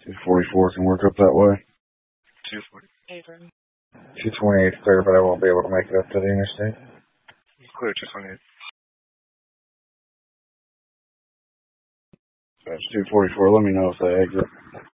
244 can work up that way. 240. 228 is clear, but I won't be able to make it up to the interstate. Clear 228. That's 244. Let me know if they exit.